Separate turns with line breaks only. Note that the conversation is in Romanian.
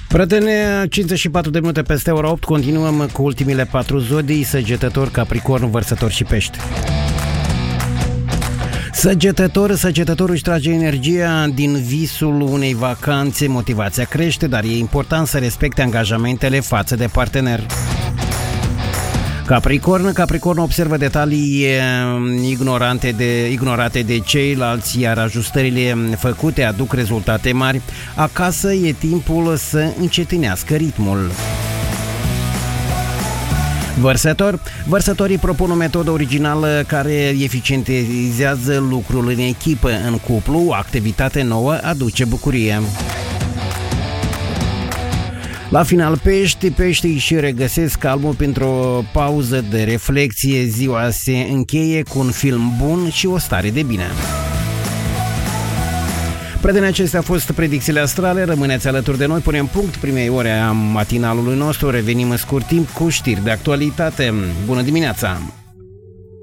Prietene, 54 de minute peste ora 8, continuăm cu ultimile 4 zodii: Săgetător, Capricorn, Vărsător și Pești. Săgetătorul își trage energia din visul unei vacanțe, motivația crește, dar e important să respecte angajamentele față de partener. Capricorn observă detalii ignorate de ceilalți, iar ajustările făcute aduc rezultate mari. Acasă e timpul să încetinească ritmul. Vărsătorii propun o metodă originală care eficientizează lucrul în echipă. În cuplu, o activitate nouă aduce bucurie. La final, Peștii își regăsesc calmul pentru o pauză de reflexie. Ziua se încheie cu un film bun și o stare de bine. Prieteni, acestea au fost predicțiile astrale. Rămâneți alături de noi, punem punct primei ore a matinalului nostru. Revenim în scurt timp cu știri de actualitate. Bună dimineața!